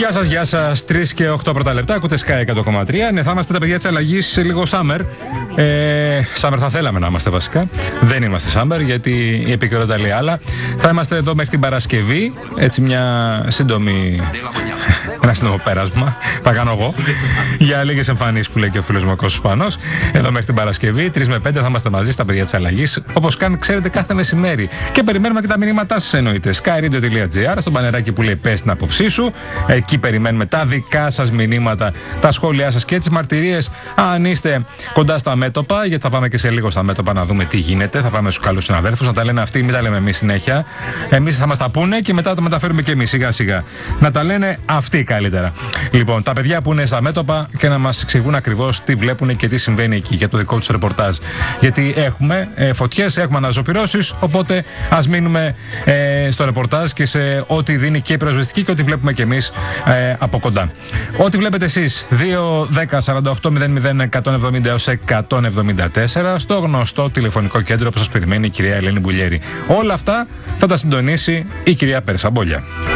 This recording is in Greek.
Γεια σας. 3 και 8 πρώτα λεπτά. Ακούτε Sky 100,3. Ναι, θα είμαστε τα παιδιά της αλλαγής σε λίγο summer. Summer θα θέλαμε να είμαστε βασικά. Δεν είμαστε summer γιατί η επικαιρότητα λέει άλλα. Θα είμαστε εδώ μέχρι την Παρασκευή. Έτσι ένα σύντομο πέρασμα. Θα κάνω εγώ. Για λίγες εμφανίσεις που λέει και ο φίλος μου ο Κώστας Πανός. Εδώ μέχρι την Παρασκευή. 3 με 5 θα είμαστε μαζί στα παιδιά της αλλαγής. Όπως ξέρετε κάθε μεσημέρι. Και περιμένουμε και τα μηνύματά σας εννοείται. skyradio.gr στο μπανεράκι που λέει πες την άποψή σου. Εκεί περιμένουμε τα δικά σας μηνύματα, τα σχόλιά σας και τις μαρτυρίες. Αν είστε κοντά στα μέτωπα, γιατί θα πάμε και σε λίγο στα μέτωπα να δούμε τι γίνεται. Θα πάμε στους καλούς συναδέλφους, να τα λένε αυτοί, μην τα λέμε εμείς συνέχεια. Εμείς θα μας τα πούνε και μετά τα μεταφέρουμε και εμείς σιγά σιγά. Να τα λένε αυτοί καλύτερα. Λοιπόν, τα παιδιά που είναι στα μέτωπα και να μας εξηγούν ακριβώς τι βλέπουν και τι συμβαίνει εκεί για το δικό τους ρεπορτάζ. Γιατί έχουμε φωτιές, έχουμε αναζωπυρώσεις, οπότε ας μείνουμε στο ρεπορτάζ και σε ό,τι δίνει και η πυροσβεστική και ό,τι βλέπουμε και εμείς από κοντά. Ό,τι βλέπετε εσείς 2-10-48-001-170-174 στο γνωστό τηλεφωνικό κέντρο που σας περιμένει η κυρία Ελένη Μπουλιέρη. Όλα αυτά θα τα συντονίσει η κυρία Πέρσα Μπόλια.